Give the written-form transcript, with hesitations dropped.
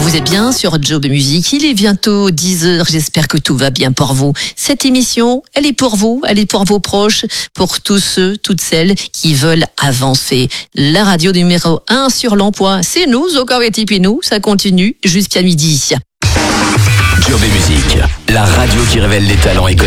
Vous êtes bien sur Job Music, il est bientôt 10h, j'espère que tout va bien pour vous. Cette émission, elle est pour vous, elle est pour vos proches, pour tous ceux, toutes celles qui veulent avancer. La radio numéro 1 sur l'emploi, c'est nous, Zokor et Tipinou, ça continue jusqu'à midi. Job Music, la radio qui révèle les talents économiques.